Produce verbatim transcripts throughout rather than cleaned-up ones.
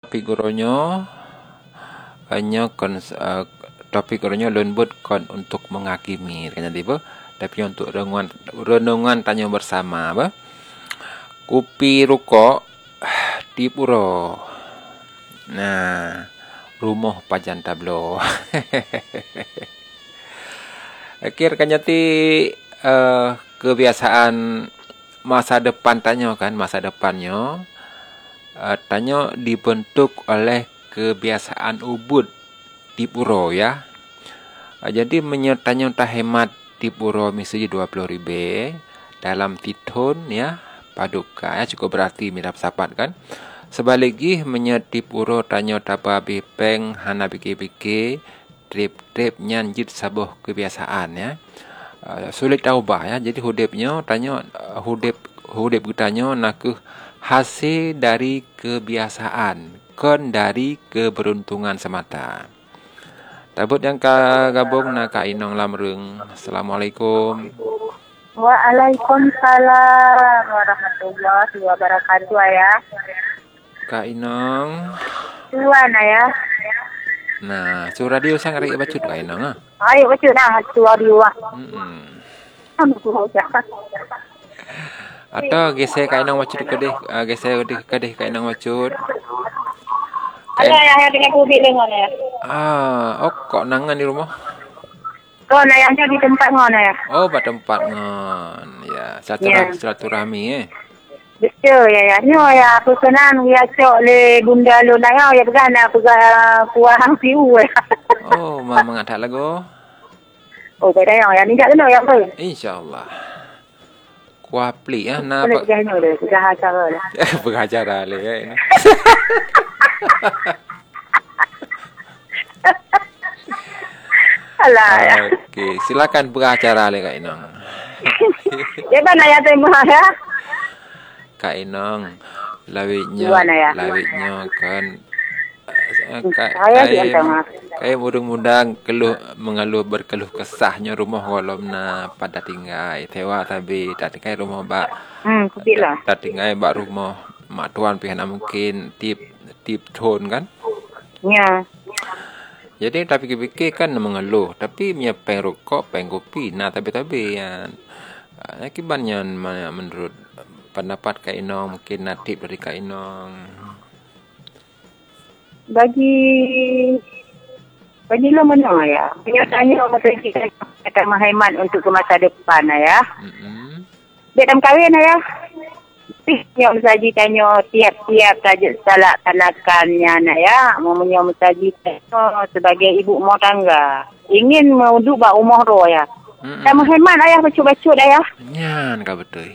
topik gurunya hanya kon uh, topik gurunya lembut kon untuk menghakimi kan tiba tapi untuk renungan renungan tanya bersama apa kopi rokok di pura. Nah, rumah pajan tablo. Akhir kan nyati uh, kebiasaan masa depan tanya kan masa depannya uh, tanya dibentuk oleh kebiasaan ubud di pura ya. Uh, jadi menyertanya tak hemat di pura mesti dua puluh ribu dalam titun ya paduka ya cukup berarti mirap sapat kan. Sebaliknya menyerti pura tanya tapa bipeng hana biki-biki trip-trip nyanjit sabuh kebiasaan ya. Uh, sulit taubah ya. Jadi hudipnya tanya uh, hudip hudip tanya nak hasil dari kebiasaan, kon dari keberuntungan semata. Tabut yang ka gabung nak Kak Inong Lamrung. Assalamualaikum. Waalaikumsalam warahmatullahi wabarakatuh ya. Kak Inong. Tuan ya. Nah, surah radio sang rik bacut Kak Inong ah. Ayo bacut nah surah radio ah. Hmm. Aduh jangan. Atau gesek Kak Inong bacut kedih, uh, gesek kedih kedih Kak Inong bacut. Ada yang dengan kubik lengan ya. Ah, oh kok nangan di rumah? Oh, nayangnya di tempat ngon ya. Oh, pada tempat ngon. Ya, silaturahmi yeah. silaturahmi eh. Betul ya ya. Nyo ya pesanan ya cok le bunda lu nak ya pegan nak pegang kuah piu ya. Oh, mak mengadak lagu. Oh, beda yang ya ni tak kena yang tu. Insyaallah. Kuah pli ya nak apa? Boleh jangan le, sudah acara lah. Pengacara le ya ini. Alah ya. Okey, silakan pengacara le Kak Inong. Ya mana ya tema ya? Kak Inong, lawitnya, ya? lawitnya kan, kak, saya kayak mudang-mudang keluh mengeluh berkeluh kesahnya rumah kolom na pada tinggal tewa tapi tak tinggal rumah bak, hmm, tak tinggal bak rumah mak tuan pihak mungkin tip tip tone kan? Ya. Jadi tapi fikir kan mengeluh, tapi punya peng rokok, peng kopi, nah tapi-tapi yang akibatnya menurut pendapat Kak Inong mungkin natif dari Kak Inong. Bagi bagi lo mana ya? Kenyataannya orang kita akan menghemat untuk ke masa depan ya. Mm-hmm. Dalam kahwin ya. Yang saji tanya tiap-tiap tajuk salat tanakannya nak ya. Mempunyai mensaji tanya sebagai ibu rumah tangga. Ingin menduduk bak rumah roh ya. Mm-hmm. Dan menghemat ayah bacut-bacut ayah. Ya, kau betul.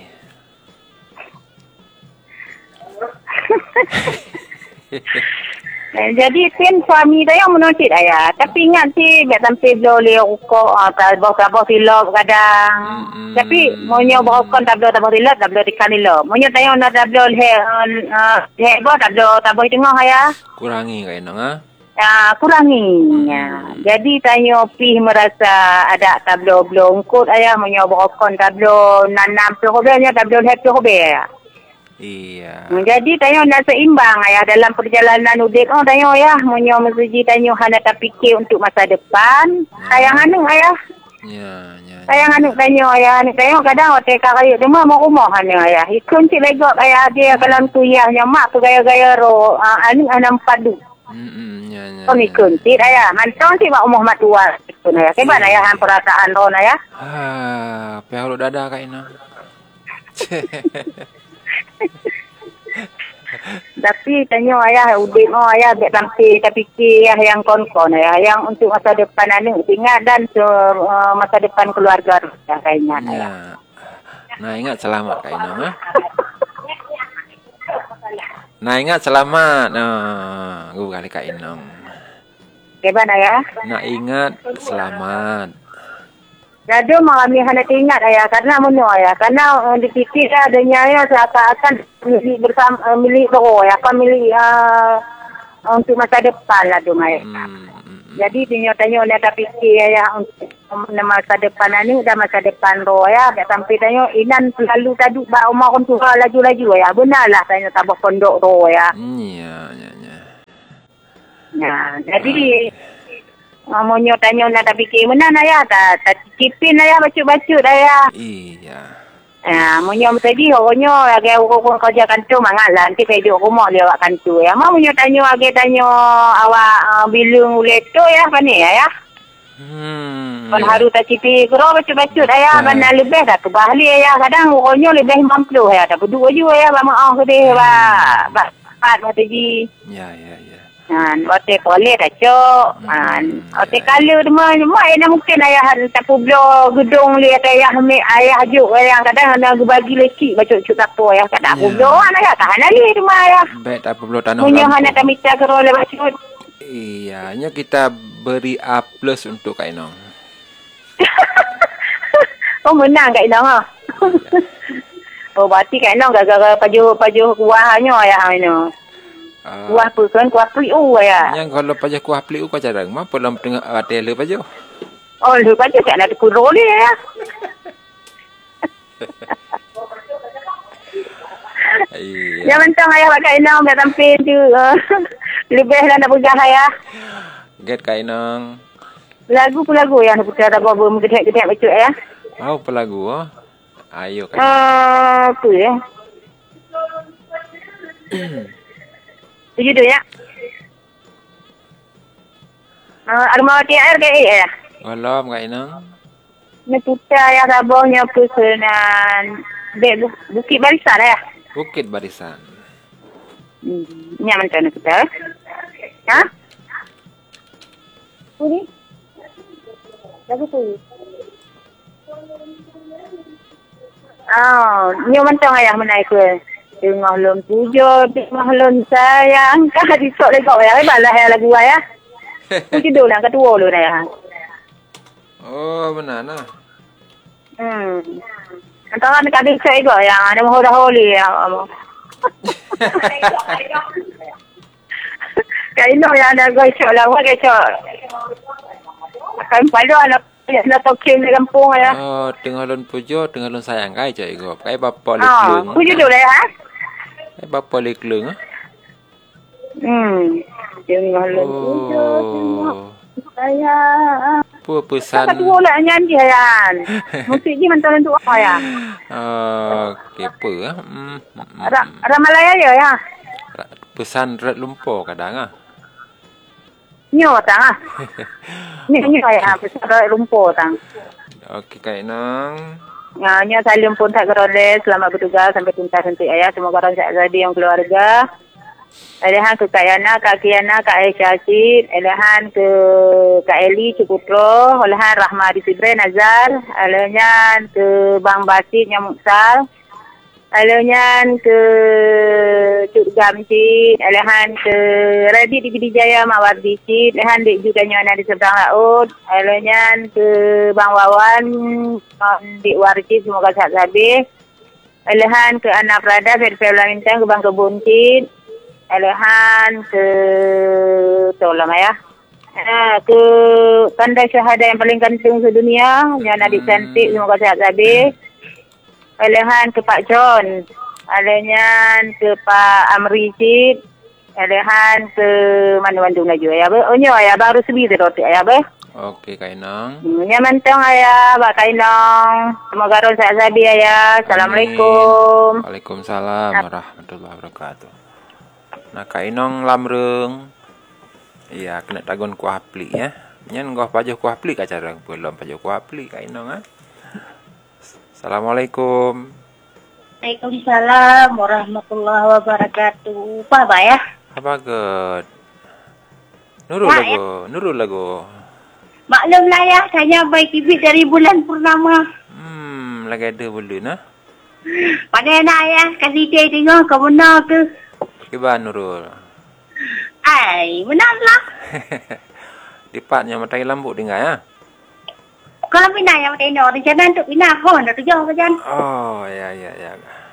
Jadi pin suami dia yang menontit ayah. Tapi ingat sih biar sampai boleh rokok atau bawa-bawa silap kadang. Mm-hmm. Tapi monyo berokok tak boleh tak boleh silap tak boleh ikan silap. Monyo tanya nak tak boleh he he bawa tak boleh tak boleh tengah ayah. Kurangi Kak Inong ah. Ya, kurangi. Hmm. Ya. Jadi tanya pi merasa ada tak boleh blongkot ayah monyo berokok tak boleh nanam perobelnya tak boleh happy robel ayah. Iya. Jadi tanya nak seimbang ayah dalam perjalanan udik. Oh tanya ayah monyo mesti tanya hana tak fikir untuk masa depan. Ya. Sayang anu ayah. Ya, ya. Sayang anu tanya ayah ni tanya kadang hotel karaya cuma mau rumah hana ayah. Ikun cik legok ayah dia kalau tu yahnya mak tu gaya-gaya ro anu anam padu. Hmm, ya, ya. Oh ikun cik ayah. Mantong cik mak rumah mak tua ikun ayah. Keban ayah han perasaan ron ayah. Ah, pihak dada Kak Inong. Tapi tanya ayah udik oh ayah biar sampai tak fikir ayah yang kon-kon ayah yang untuk masa depan anu ingat dan uh, masa depan keluarga dah kayaknya ya. Ayah. Nah ingat selamat Kak Inong ah. Nah ingat selamat. Nah, gue kali Kak Inong. Keban ayah? Nah ingat selamat. Jadi mengalami hanya ingat ayah karena menyo ayah karena uh, dipikir adanya ayah seakan-akan milik bersama uh, milik roh ya kan milik uh, untuk masa depan lah dong ayah. Hmm, hmm, Jadi tanya-tanya nak tak fikir ayah untuk masa depan ni dah masa depan roh ya tak sampai tanya inan selalu taduk ba umar orang tua laju-laju ayah benarlah tanya tabah pondok roh ya. Iya, iya, iya. Nah, jadi Amonyo tanya nak tak fikir mana ayah tak tak cipin ayah baca-baca ayah. Iya. Ah, monyo tadi onyo age orang kerja kantor mangalah nanti kaya duduk rumah dia awak kantor ya. Mau monyo tanya age tanya awak uh, bilung uleto ya kan ya ya. Hmm. Kan haru tak cipi kero baca-baca ayah mana lebih dah tu bahli ayah kadang onyo lebih mampu ya tak berdua je ya ba maaf ke ba ba pat tadi. Ya ya ya. Han, ote kolej dah cok. Han, ote kala demang mai nak mungkin ayah tak publio gedung lihat ayah ambil ayah juk ayah kadang ada bagi lecik baca cuk tak apa ayah tak publio an ayah tahan ali demang ayah. Baik tak publio tanah. Punya hana tak minta kero le baca. Iya, nya kita beri A plus untuk Kak Inong. Oh menang Kak Inong ah. Oh berarti Kak Inong gara-gara pajuh-pajuh kuahnya ayah ini. Uh, kuah apa kan? Kuah priu ya. Yang kalau pajak kuah priu kau jarang. Apa dalam tengah ada le pajak? Oh, le pajak tak nak kurang le ya. Iya. Yang mentang ayah pakai inang biar tampil tu. Lebih lah nak pegah ayah. Get Kak Inong. Lagu pun lagu yang nak putar apa apa gedek-gedek baca ya. Oh, apa lagu ah? Ayo Kak. Ah, apa ya? Tujuh tu ya. Uh, Armawati air ke ya? Belum Kak Inong. Ni putar ya sabahnya pesanan. Dek Bukit Barisan ya? Bukit Barisan. Hmm, ni macam mana kita? Ha? Puri? Lagu puri. Oh, ni macam ayah menaik ke? Tengah lon puja, tengah lon sayang. Kah disok legok ya, balah ya lagu ayah. Puji dulu lah, ketua dulu dah. Oh, benar nah. Hmm. Antara nak ada saya juga yang ada mahu dah holi ya. Kaya ino yang ada gosok lah, apa gosok? Akan pada anak nak tokim di kampung ya. Oh, tengah lon puja, tengah lon sayang kaya cak iko. Kaya bapa Oh, liklung. puji dulu ya. Kaya bapa liklung ah. Hmm. Tengah lon puja, tengah sayang. Apa pesan? Tak tahu lah nyanyi kan. Musik ni mentol untuk apa ya? Oh, kepa ah. Hmm. Ramalaya ya ya. Pesan red lumpur kadang ah. Nyo tang ah. Ni nyo ya, pesan red lumpur tang. Okey Kak Inong. Ya, nyo salim pun tak kerole selamat bertugas sampai tuntas nanti ayah. Semoga orang sehat jadi yang keluarga. Elehan ke Kak Yana, Kak Kiana, Kak Aisyah Cid, elehan ke Kak Eli Ciputro, elehan Rahma Disibre Nazar, elehan ke Bang Basit Nyamuksal, elehan ke Cuk Gam Cid, elehan ke Radit di Bidi Jaya Mawardi Cid, elehan dek juga Nyona di seberang laut, elehan ke Bang Wawan di Warcid, semoga sehat habis, elehan ke anak Prada, Fedfela Mintang ke Bang Kebun Cid, elehan ke tolong ya. Ha, ke tanda syahada yang paling ganteng sedunia, yang adik cantik semoga sehat habis. Elehan ke Pak John, elehan ke Pak Amri Cid, elehan ke mana Bandung lagi ya. Oh nyo ya baru sebi tu roti ya be. Okey Kak Inong. Nya mantang ya, Pak Kak Inong. Semoga ron sehat habis ya. Assalamualaikum. Waalaikumsalam warahmatullahi wabarakatuh. Nah, Kak Inong lamreng. Iya, kena tagon kuah plik ya. Nyen goh pajuh kuah plik acara belum pajuh kuah plik Kak Inong ah. Assalamualaikum. Waalaikumsalam warahmatullahi wabarakatuh. Apa ba ya? Apa god? Nurul Mak, lagu, ya? Nurul lagu. Maklum lah ya, saya baik ibit dari bulan purnama. Hmm, lagi ada bulan ah. Pada nak ya, kasih dia tengok ke benar ke. Kibar Nurul. Ai, benarlah. Dipatnya matai lambuk tinggal ya. Kalau pindah yang mati no, rencana untuk pindah kau nak tujuh macam. Oh, ya ya ya.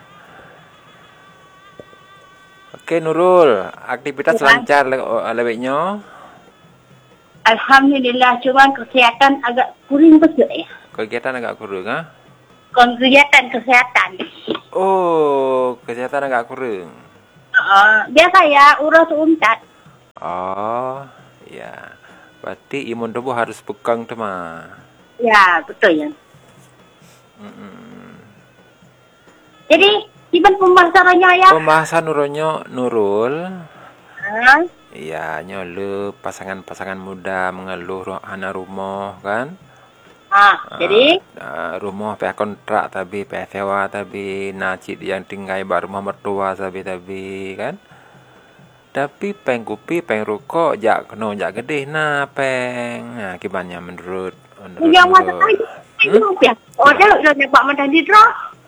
Okey Nurul, aktivitas Ya. lancar lebihnya. Alhamdulillah, cuma kesihatan agak kurang besar ya. Kegiatan agak kurang ah. Kegiatan kesehatan. Oh, kesehatan agak kurang. Uh, biasa ya, urus untat. Oh, ya. Berarti imun tubuh harus pegang tu mah. Ya, betul ya. Mm-mm. Jadi, iban pembahasannya ya. Pembahasan Nurulnya Nurul. Ha? Iya, nyolu pasangan-pasangan muda mengeluh anak rumah kan. Ha, jadi Uh, rumah pihak kontrak tapi pihak sewa tapi nacit yang tinggal bar rumah mertua tapi tapi kan. Tapi peng kopi peng rokok jak kena jak gede nah peng. Nah, gimana menurut menurut yang masa Nurul? tadi itu ya. Oh, dah dah dapat makan di draw.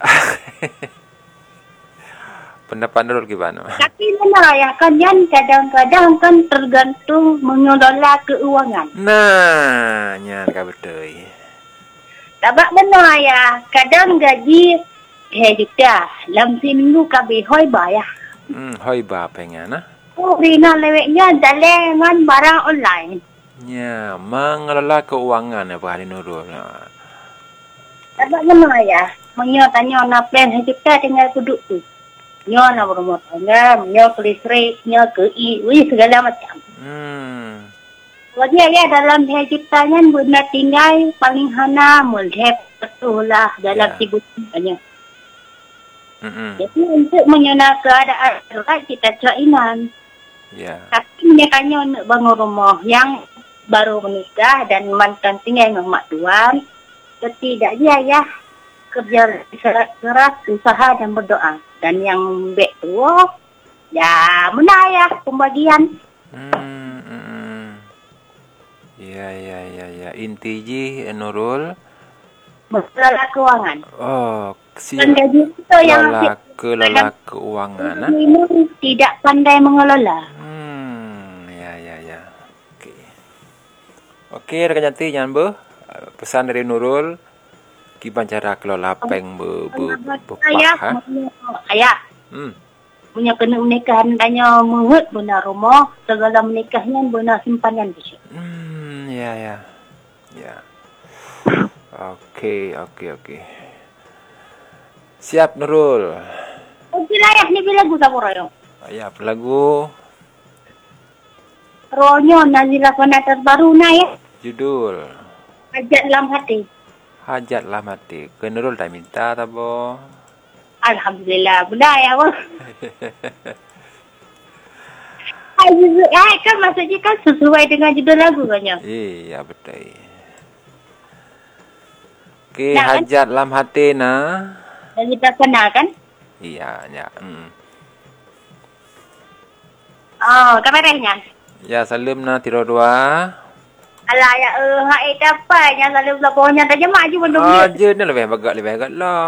Pendapat Nurul gimana? Tapi benar ya, kan yang kadang-kadang kan tergantung mengelola keuangan. Nah, nyan ka betul. Dapat benar ya, kadang gaji hektar, dalam seminggu kabeh hoi bayar. Hmm, hoi ba pengen nah. Oh, Rina leweknya dalengan barang online. Ya, mengelola keuangan ya Pak Hari Nurul. Nah. Dapat benar ya, menyo tanya na plan hektar tinggal duduk tu. Nyo na berumah tangga, nyo ke listrik, nyo ke i, wih segala macam. Hmm. Jadi ya dalam hektarnya benar tinggal paling hana mulhep betul lah dalam Ya. tiga bulannya. Mm-mm. Jadi untuk menyana keadaan darurat kita coinan. Ya. Tapi mereka nak bangun rumah yang baru menikah dan mantan tinggal dengan mak tuan. Setidaknya ya kerja keras, usaha dan berdoa. Dan yang baik tu, ya menayah pembagian. Hmm, hmm. Ya, ya, ya, ya. Inti ji Nurul. Masalah keuangan. Oh, si Dan gaji itu yang kelola kelola keuangan nah. memang tidak pandai mengelola. Hmm, ya, ya, ya. Okey. Okey, rekan cantik jangan ber. Pesan dari Nurul. Gimana cara kelola peng be be Ayah, ha? ayah, Hmm. punya kena menikahan tanya mengut benar rumah, segala menikahnya benar simpanan besok. Hmm, ya, ya. Ya. Okey, okey, okey. Siap Nurul. Okey lah ayah, ni bila lagu sama royong. Ya, apa lagu? Ronyo Nazila Fana terbaru na ya. Judul Ajak dalam hati. Hajatlah mati. Ke Nurul tak minta tak bo? Alhamdulillah, benda ya bang. Ay, kan maksudnya kan sesuai dengan judul lagu kan ya. Iya, betul. Okey, Nak, kan? hajat dalam hati nah. Dan kita kenal kan? Iya, ya. Hmm. Oh, kameranya. Ya, salam na tiro dua. Alah ya eh hai dapat yang selalu lapornya tanya mak je benda Ah, dia. je ni lebih bagak lebih agak lam.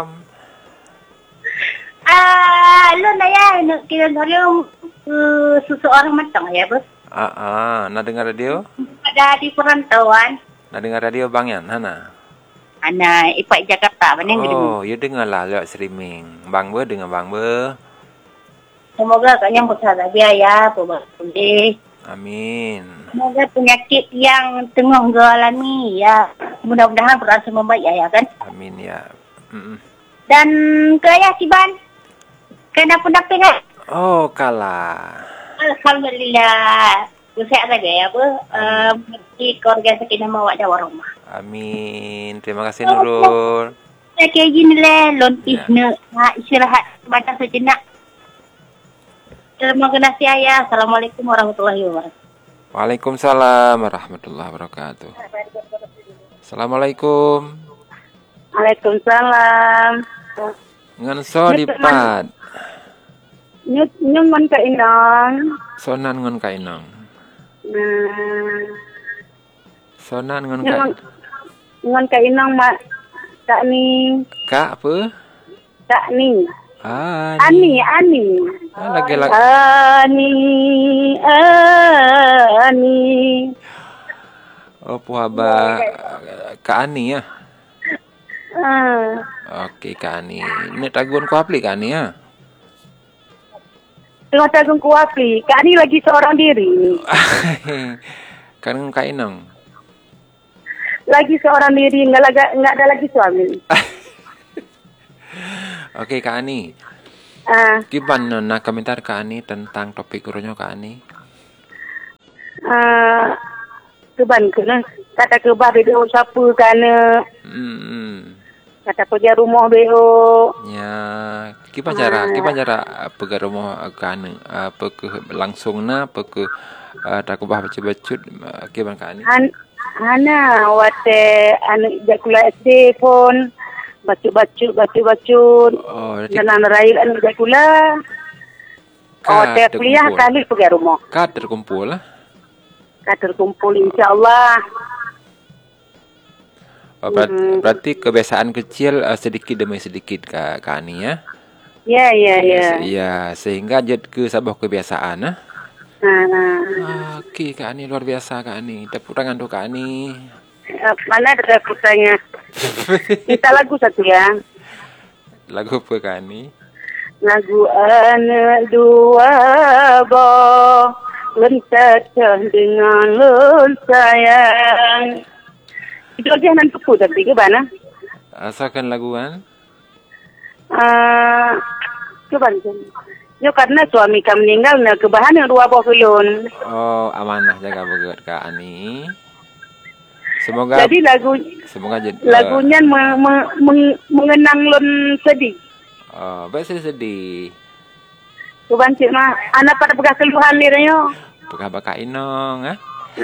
Ah, lu nak ya nak kira saya uh, seseorang matang ya, bos. Ah, ah, nak dengar radio? Ada di perantauan. Nak dengar radio Bang Yan, Hana? Ana ipak Jakarta mana yang gedung. Oh, you dengar lah lewat streaming. Bang Ber dengar Bang Ber. Semoga kalian besar biaya boleh. Amin. Semoga penyakit yang tengah mengalami ya mudah-mudahan beransur membaik ya, ya kan. Amin ya. Mm-mm. Dan ke ayah Siban kena pendampingan. Oh, kalah. Alhamdulillah. Sehat saja ya, Bu. Uh, di keluarga sakinah mawak dan warahmah. Amin. Terima kasih Nurul. Ya kayak gini lah, lontih Ya. nak ha, istirahat sebentar sejenak. Terima kasih ayah. Assalamualaikum warahmatullahi wabarakatuh. Waalaikumsalam warahmatullahi wabarakatuh. Assalamualaikum. Waalaikumsalam. Ngan so dipat. Nyut nyut man ka inang. Sonan ngon kainong. Nah, Sonan ngon nyut ka. ngon ka inang mak tak ni, Kak apa? tak ni. Ah, Ani, ani. Ah, lagi lagi. Ani, ani. Oh, puhaba Kak Ani ya. Ah, Okey Kak Ani. Ini tagun ku aplik Kak Ani ya. tengah tanggung kuapi. Kak ni lagi seorang diri. Kan kainong. Lagi seorang diri, enggak lagi enggak ada lagi suami. Okey Kak Ani. Ah, Gimana nak komentar Kak Ani tentang topik urunya Kak Ani? uh, keban kena kata kebah beo siapa kana Hmm. kata pergi rumah beo Ya, kipan cara, kipan cara pergi rumah kan apa ke langsung na apa ke tak kubah baca-bacut kipan kan ni. Han, hana wate anu jakula S D pun baca-bacut baca-bacut Oh, dan anak raya anu jakula. Oh, dia kuliah kali pergi rumah. Kad terkumpul lah. Kad terkumpul insya-Allah. Oh, berarti, hmm. berarti kebiasaan kecil uh, sedikit demi sedikit Kak, Kak Ani ya? Ya, ya, ya. Ya, sehingga jadi ke sebuah kebiasaan ah. Ha, ha. Okey, Kak Ani luar biasa Kak Ani. Tepuk tangan untuk Kak Ani. Uh, mana ada putanya? Kita lagu satu ya. Lagu apa Kak Ani? Lagu anak dua boh lentat dengan lun sayang. Itu aja nan kepu tapi ke mana? Asalkan lagu kan? Ah, ke mana? Yo karena suami kami meninggal na kebahan yang dua boh kulun. Oh, amanah jaga begat Kak Ani. Semoga jadi lagu semoga jadi lagunya uh, me, me, me, mengenang lun sedih. Oh, baik sedih. Kuban cik mah anak pada pegah keluhan ni yo. Pegah baka inong ah.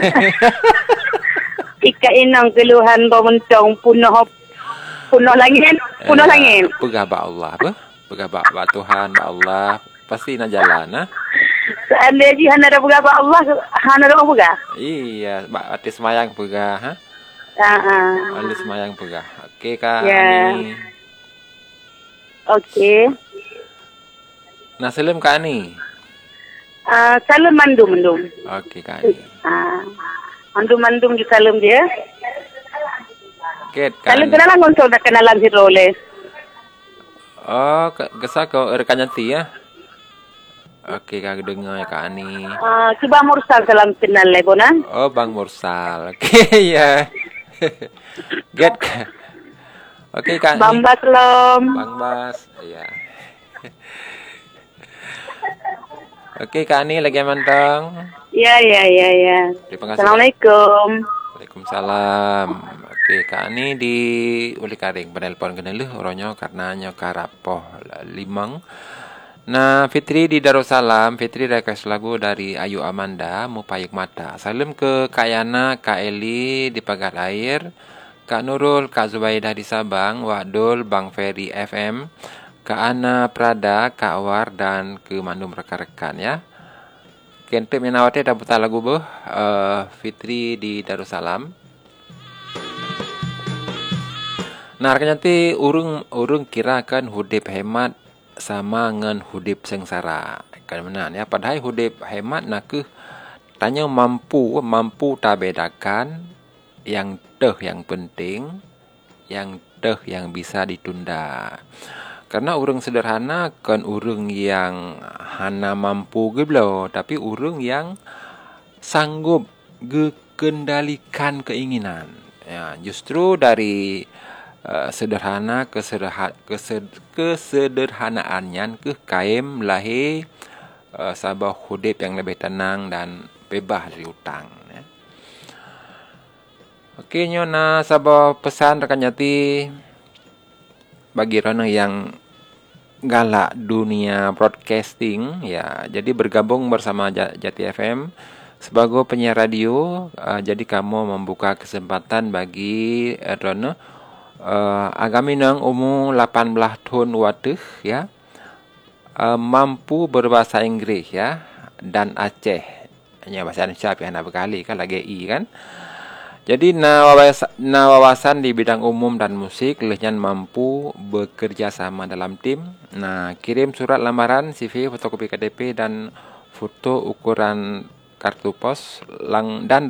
Ika inang keluhan bo mencong punoh punoh langit, punoh langit. Pegah ba Allah apa? Pegah ba, ba Tuhan, ba Allah, pasti nak jalan ah. Seandainya hana ada pegah ba Allah, hana ada pegah. Iya, ba artis semayang pegah ha. Ha. Artis semayang pegah. Okey Kak yeah. Ani. Okey. Nah, salam Kak Ani. Ah, uh, salam mandum mandum. Okey Kak Ani. Ah. Mandum-mandum di salam dia. Ket kan. Kalau kenalan ngonsol dah kenalan si Roles. Oh, kesah kau rekan nanti ya. Okey, Kak dengar ya Kak Ani. Ah, uh, si Bang Mursal salam kenal le bona. Oh, Bang Mursal. Okey ya. Get. Okey Kak. Bang Bas salam. Bang Bas. Ya. Okey Kak Ani lagi mantang. Ya, ya, ya, ya. Terima kasih. Assalamualaikum. Waalaikumsalam. Okey, Kak Ani di uli karing penelpon kenelu orangnya karena nyo karapoh limang. Nah, Fitri di Darussalam, Fitri request lagu dari Ayu Amanda, Mupayik Mata. Salam ke Kak Yana, Kak Eli di Pagar Air, Kak Nurul, Kak Zubaidah di Sabang, Wadul, Bang Ferry F M, Kak Ana Prada, Kak War dan ke mandum rekan-rekan ya. Kente menawati dah putar lagu boh uh, Fitri di Darussalam. Nah, nanti urung urung kira kan hudip hemat sama dengan hudip sengsara. Kan mana ya? Padahal hudip hemat nak ke tanya mampu mampu tak bedakan yang teh yang penting, yang teh yang bisa ditunda. Karena urang sederhana kan urang yang hana mampu ge belo, tapi urang yang sanggup ge kendalikan keinginan. Ya, justru dari uh, sederhana ke sederhana kesed, kesederhanaannya ke kaim lahir uh, sabah hidup yang lebih tenang dan bebas dari hutang. Ya. Okey, nyona sabah pesan rekan Jati bagi rana yang galak dunia broadcasting ya, jadi bergabung bersama Jati F M sebagai penyiar radio. Uh, jadi kamu membuka kesempatan bagi uh, rana uh, agaminang umur lapan belas tahun wateh ya, uh, mampu berbahasa Inggeris ya dan Aceh. Hanya bahasa Indonesia yang nak berkali kan lagi i kan. Jadi na wawasan, na wawasan di bidang umum dan musik, lehnya mampu bekerja sama dalam tim. Nah, kirim surat lamaran, C V, fotokopi K T P dan foto ukuran kartu pos lang dan